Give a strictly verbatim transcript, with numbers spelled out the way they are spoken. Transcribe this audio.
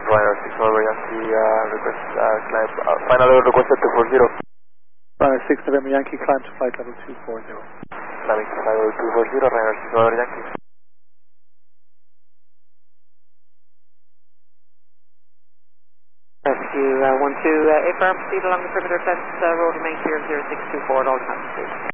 Ryder six November Yankee, uh, request, uh, climb, uh, final level requested two four zero. Ryder six November Yankee, climb to flight level two four zero. Climbing to flight level two four zero, Ryder six November Yankee. Rescue uh, one two, uh, affirm, proceed along the perimeter test, uh, road remain clear zero six two four at all times, please.